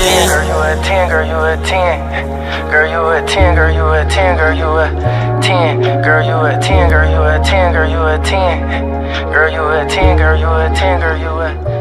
10. Girl, you a 10, girl, you a 10. Girl, you a 10, girl, you a 10, girl, you a 10. Girl, you a 10, girl, you a 10, girl, you a 10. Girl, you a 10, girl, you a 10, girl, you a